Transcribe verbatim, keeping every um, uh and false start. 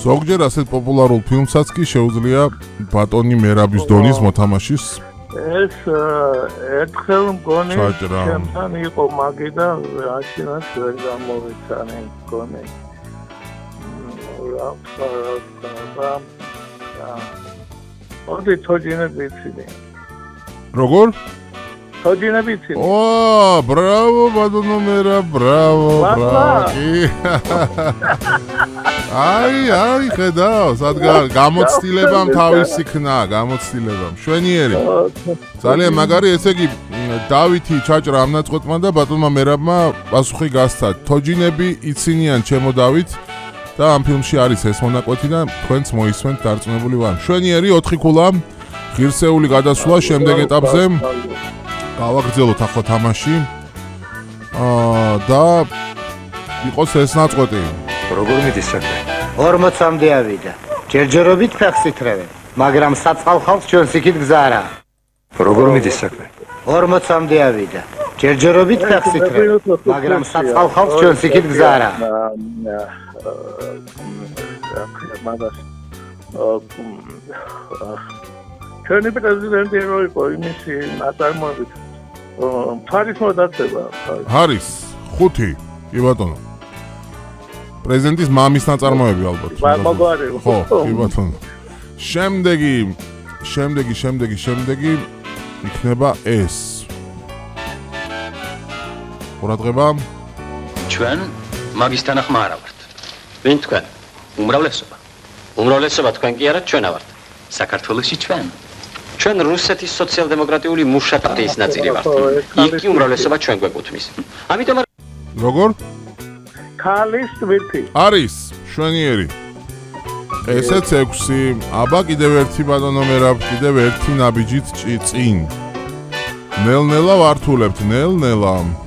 ზოგჯერ ასეთ პოპულარულ ფილმსაც კი შეუძლია ბატონი მერაბის დონის მოთამაშის ეს ერთხელ მგონი ჩემთან იყო მაგი და აშინაც ვერ გამოვიცანი მგონი რა რა ოდი თოჯინები იცინი როგორ? თოჯინები იცინი ო ბრავო ბატონო მერაბ ბრავო ბრავო აი აი ხედავ სადგა გამოცდილებამ თავის იქნა გამოცდილებამ შვენიერი ძალიან მაგარი ესე იგი დავითი ჩაჭრა ამ ნაწყვეტმა და ბატონმა მერაბმა პასუხი გასცა თოჯინები იცინიან ჩემო დავით და ამ ფილმში არის ეს მონაკვეთი და თქვენც მოისმენთ დარწმუნებული ვარ შვენიერი ოთხი ქულა ღირსეული გადასვლა შემდეგ ეტაპზე გავაგრძელოთ ახლა თამაში აა და იყოს ეს ნაწყვეტი როგორ მიდის საქმე? ორმოცამდე ავიდა. ჯერჯერობით ფეხს ითრევენ, მაგრამ საწყალ ხალხს ჩვენს იქით გზა არა. როგორ მიდის საქმე? ორმოცამდე ავიდა. ჯერჯერობით ფეხს ითრევენ, მაგრამ საწყალ ხალხს ჩვენს იქით გზა არა. მაგას ჩვენი პრეზიდენტი რო იყო იმისი ნაწარმოებით ფარის მოდაცება. არის ხუთი, კი ბატონო. პრეზიდენტის მამის ნაწარმოები ალბათ. მოგვარი. ხო, კი ბატონო. შემდეგი, შემდეგი, შემდეგი, შემდეგი იქნება ეს. ყურადღება. ჩვენ მაგისთან ახმა არა ვართ. ვინ თქვენ? უმრავლესობა. უმრავლესობა თქვენ კი არა, ჩვენა ვართ. საქართველოში ჩვენ. ჩვენ რუსეთის სოციალ-დემოკრატიული მუშა პარტიის ნაწილი ვართ. იქ კი უმრავლესობა ჩვენ გვეკუთვნის. ამიტომ როგორ? ქალის თვირთი. არის შვენიერი. ესეც ექვსი. აბა კიდევ ერთი ბატონო მერაბ, კიდევ ერთი ნაბიჯით წინ. ნელ-ნელა ვართულებთ, ნელ-ნელა.